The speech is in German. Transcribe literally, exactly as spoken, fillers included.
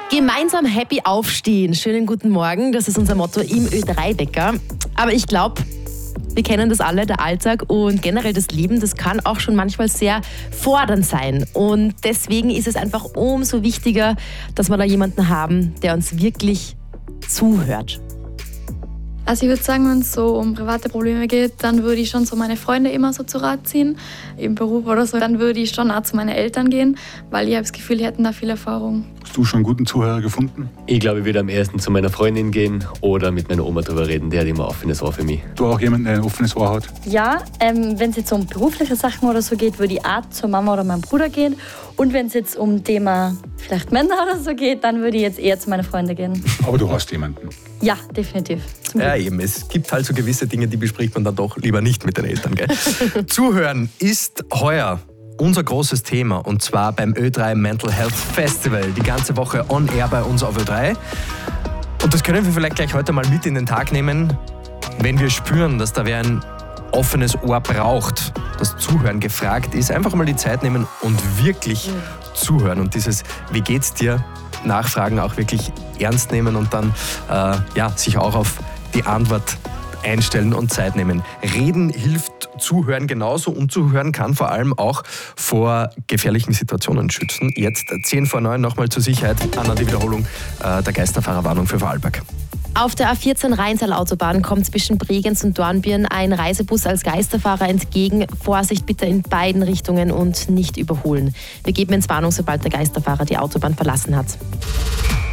Gemeinsam happy aufstehen. Schönen guten Morgen. Das ist unser Motto im Ö drei Wecker. Aber ich glaube, wir kennen das alle, der Alltag und generell das Leben, das kann auch schon manchmal sehr fordernd sein. Und deswegen ist es einfach umso wichtiger, dass wir da jemanden haben, der uns wirklich zuhört. Also ich würde sagen, wenn es so um private Probleme geht, dann würde ich schon so meine Freunde immer so zu Rat ziehen. Im Beruf oder so, dann würde ich schon auch zu meinen Eltern gehen, weil ich habe das Gefühl, die hätten da viel Erfahrung. Hast du schon einen guten Zuhörer gefunden? Ich glaube, ich würde am ersten zu meiner Freundin gehen oder mit meiner Oma drüber reden. Die hat immer ein offenes Ohr für mich. Du auch jemanden, der ein offenes Ohr hat? Ja, ähm, wenn es jetzt um berufliche Sachen oder so geht, würde ich auch zur Mama oder meinem Bruder gehen. Und wenn es jetzt um Thema vielleicht Männer oder so geht, dann würde ich jetzt eher zu meinen Freunden gehen. Aber du hast jemanden? Ja, definitiv. Zum Ja, Glück. eben. Es gibt halt so gewisse Dinge, die bespricht man dann doch lieber nicht mit den Eltern. Gell? Zuhören ist heuer unser großes Thema und zwar beim Ö drei Mental Health Festival. Die ganze Woche on air bei uns auf Ö drei. Und das können wir vielleicht gleich heute mal mit in den Tag nehmen, wenn wir spüren, dass da wer ein offenes Ohr braucht, das Zuhören gefragt ist. Einfach mal die Zeit nehmen und wirklich mhm. zuhören und dieses Wie geht's dir? Nachfragen auch wirklich ernst nehmen und dann äh, ja, sich auch auf die Antwort einstellen und Zeit nehmen. Reden hilft, zuhören genauso und zuhören kann vor allem auch vor gefährlichen Situationen schützen. Jetzt zehn vor neun nochmal zur Sicherheit. Anna, die Wiederholung äh, der Geisterfahrerwarnung für Vorarlberg. Auf der A vierzehn Rheintal-Autobahn kommt zwischen Bregenz und Dornbirn ein Reisebus als Geisterfahrer entgegen. Vorsicht bitte in beiden Richtungen und nicht überholen. Wir geben ins Warnung, sobald der Geisterfahrer die Autobahn verlassen hat.